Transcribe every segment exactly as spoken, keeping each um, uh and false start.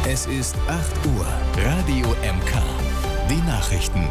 Es ist acht Uhr. Radio M K. Die Nachrichten.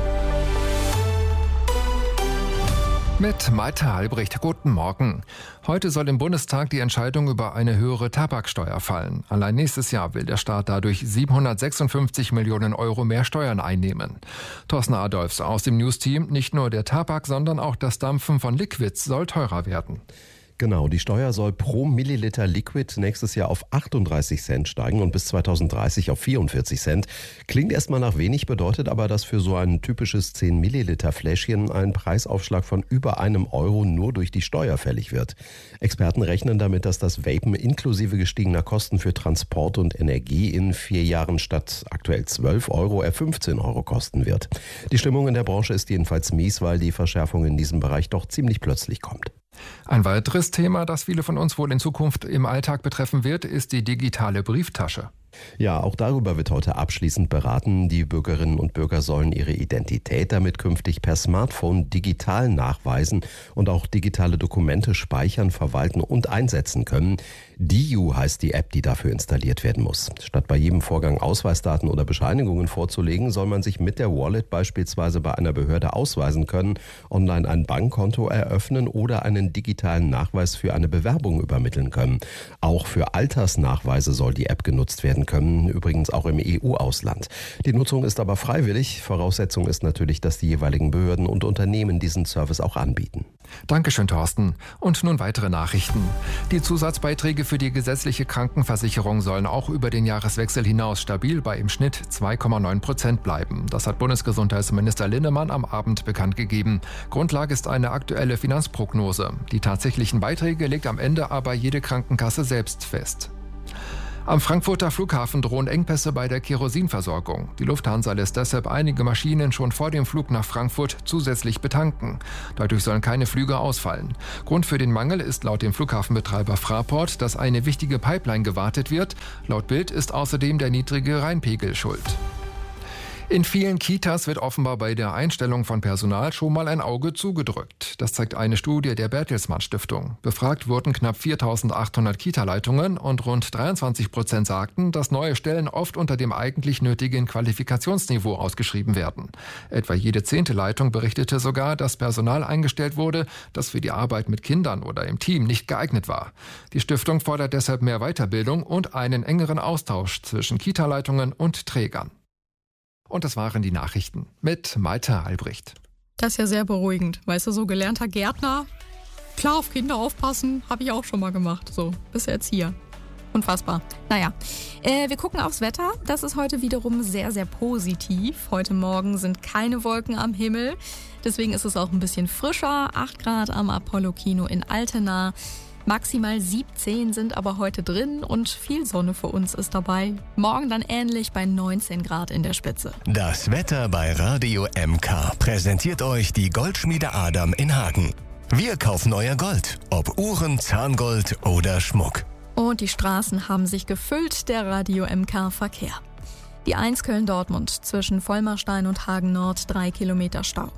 Mit Malte Albrecht, guten Morgen. Heute soll im Bundestag die Entscheidung über eine höhere Tabaksteuer fallen. Allein nächstes Jahr will der Staat dadurch siebenhundertsechsundfünfzig Millionen Euro mehr Steuern einnehmen. Thorsten Adolfs aus dem News-Team, nicht nur der Tabak, sondern auch das Dampfen von Liquids soll teurer werden. Genau, die Steuer soll pro Milliliter Liquid nächstes Jahr auf achtunddreißig Cent steigen und bis zweitausenddreißig auf vierundvierzig Cent. Klingt erstmal nach wenig, bedeutet aber, dass für so ein typisches zehn Milliliter Fläschchen ein Preisaufschlag von über einem Euro nur durch die Steuer fällig wird. Experten rechnen damit, dass das Vapen inklusive gestiegener Kosten für Transport und Energie in vier Jahren statt aktuell zwölf Euro eher fünfzehn Euro kosten wird. Die Stimmung in der Branche ist jedenfalls mies, weil die Verschärfung in diesem Bereich doch ziemlich plötzlich kommt. Ein weiteres Thema, das viele von uns wohl in Zukunft im Alltag betreffen wird, ist die digitale Brieftasche. Ja, auch darüber wird heute abschließend beraten. Die Bürgerinnen und Bürger sollen ihre Identität damit künftig per Smartphone digital nachweisen und auch digitale Dokumente speichern, verwalten und einsetzen können. Diu heißt die App, die dafür installiert werden muss. Statt bei jedem Vorgang Ausweisdaten oder Bescheinigungen vorzulegen, soll man sich mit der Wallet beispielsweise bei einer Behörde ausweisen können, online ein Bankkonto eröffnen oder einen digitalen Nachweis für eine Bewerbung übermitteln können. Auch für Altersnachweise soll die App genutzt werden können, übrigens auch im E U-Ausland. Die Nutzung ist aber freiwillig. Voraussetzung ist natürlich, dass die jeweiligen Behörden und Unternehmen diesen Service auch anbieten. Dankeschön, Thorsten. Und nun weitere Nachrichten. Die Zusatzbeiträge für die gesetzliche Krankenversicherung sollen auch über den Jahreswechsel hinaus stabil bei im Schnitt zwei Komma neun Prozent bleiben. Das hat Bundesgesundheitsminister Linnemann am Abend bekannt gegeben. Grundlage ist eine aktuelle Finanzprognose. Die tatsächlichen Beiträge legt am Ende aber jede Krankenkasse selbst fest. Am Frankfurter Flughafen drohen Engpässe bei der Kerosinversorgung. Die Lufthansa lässt deshalb einige Maschinen schon vor dem Flug nach Frankfurt zusätzlich betanken. Dadurch sollen keine Flüge ausfallen. Grund für den Mangel ist laut dem Flughafenbetreiber Fraport, dass eine wichtige Pipeline gewartet wird. Laut Bild ist außerdem der niedrige Rheinpegel schuld. In vielen Kitas wird offenbar bei der Einstellung von Personal schon mal ein Auge zugedrückt. Das zeigt eine Studie der Bertelsmann Stiftung. Befragt wurden knapp viertausendachthundert Kita-Leitungen und rund dreiundzwanzig Prozent sagten, dass neue Stellen oft unter dem eigentlich nötigen Qualifikationsniveau ausgeschrieben werden. Etwa jede zehnte Leitung berichtete sogar, dass Personal eingestellt wurde, das für die Arbeit mit Kindern oder im Team nicht geeignet war. Die Stiftung fordert deshalb mehr Weiterbildung und einen engeren Austausch zwischen Kita-Leitungen und Trägern. Und das waren die Nachrichten mit Malte Albrecht. Das ist ja sehr beruhigend. Weißt du, so gelernter Gärtner, klar auf Kinder aufpassen, habe ich auch schon mal gemacht. So, bis jetzt hier. Unfassbar. Naja, äh, wir gucken aufs Wetter. Das ist heute wiederum sehr, sehr positiv. Heute Morgen sind keine Wolken am Himmel. Deswegen ist es auch ein bisschen frischer. acht Grad am Apollo-Kino in Altena. Maximal siebzehn sind aber heute drin und viel Sonne für uns ist dabei. Morgen dann ähnlich bei neunzehn Grad in der Spitze. Das Wetter bei Radio M K präsentiert euch die Goldschmiede Adam in Hagen. Wir kaufen euer Gold, ob Uhren, Zahngold oder Schmuck. Und die Straßen haben sich gefüllt, der Radio M K-Verkehr. Die eins Köln-Dortmund zwischen Vollmarstein und Hagen Nord drei Kilometer Stau.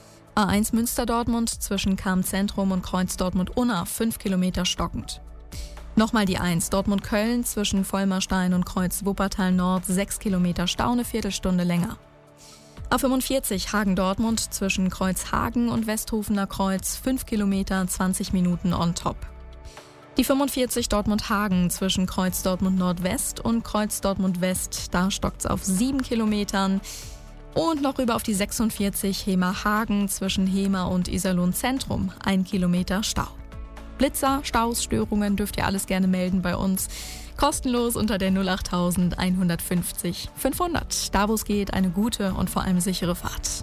A eins Münster-Dortmund zwischen Cham-Zentrum und Kreuz-Dortmund-Unna fünf Kilometer stockend. Nochmal die eins Dortmund-Köln zwischen Vollmarstein und Kreuz-Wuppertal-Nord sechs Kilometer Stau, eine Viertelstunde länger. A fünfundvierzig Hagen-Dortmund zwischen Kreuzhagen und Westhofener Kreuz fünf Kilometer, zwanzig Minuten on top. Die fünfundvierzig Dortmund-Hagen zwischen Kreuz-Dortmund-Nordwest und Kreuz-Dortmund-West, da stockt's auf sieben Kilometern. Und noch rüber auf die sechsundvierzig Hemer-Hagen zwischen Hemer und Iserlohn Zentrum, ein Kilometer Stau. Blitzer, Staus, Störungen dürft ihr alles gerne melden bei uns. Kostenlos unter der null acht eins fünfzig fünfhundert. Da wo es geht, eine gute und vor allem sichere Fahrt.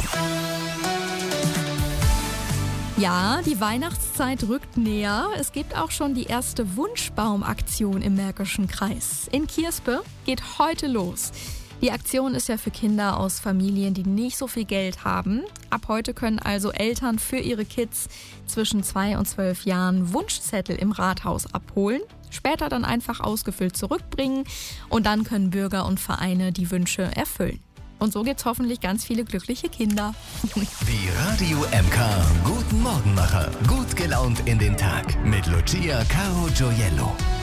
Ja, die Weihnachtszeit rückt näher. Es gibt auch schon die erste Wunschbaumaktion im Märkischen Kreis. In Kierspe geht heute los. Die Aktion ist ja für Kinder aus Familien, die nicht so viel Geld haben. Ab heute können also Eltern für ihre Kids zwischen zwei und zwölf Jahren Wunschzettel im Rathaus abholen, später dann einfach ausgefüllt zurückbringen und dann können Bürger und Vereine die Wünsche erfüllen. Und so gibt's hoffentlich ganz viele glückliche Kinder. Die Radio M K Guten Morgenmacher. Gut gelaunt in den Tag mit Lucia Caro Gioiello.